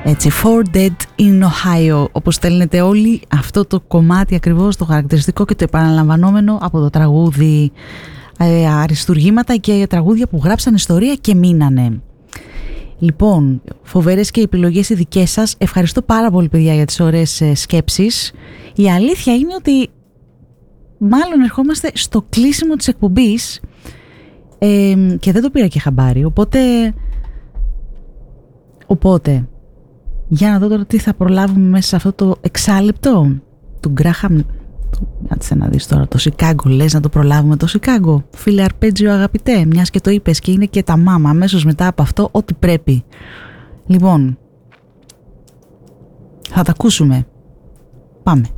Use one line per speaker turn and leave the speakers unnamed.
Έτσι, Four Dead in Ohio, όπως στέλνετε όλοι, αυτό το κομμάτι ακριβώς, το χαρακτηριστικό και το επαναλαμβανόμενο από το τραγούδι, αριστουργήματα και τραγούδια που γράψαν ιστορία και μείνανε. Λοιπόν, φοβερές και οι επιλογές οι δικές σας. Ευχαριστώ πάρα πολύ, παιδιά, για τις ωραίες σκέψεις. Η αλήθεια είναι ότι μάλλον ερχόμαστε στο κλείσιμο της εκπομπής και δεν το πήρα και χαμπάρι, οπότε για να δω τώρα τι θα προλάβουμε μέσα σε αυτό το εξάλεπτο του Γκράχαμ. Κάτσε να δεις τώρα, το Σικάγκο, λες να το προλάβουμε το Σικάγκο, φίλε Αρπέτζιο αγαπητέ, μιας και το είπες και είναι και τα μάμα αμέσως μετά από αυτό, ό,τι πρέπει. Λοιπόν, θα τα ακούσουμε. Πάμε.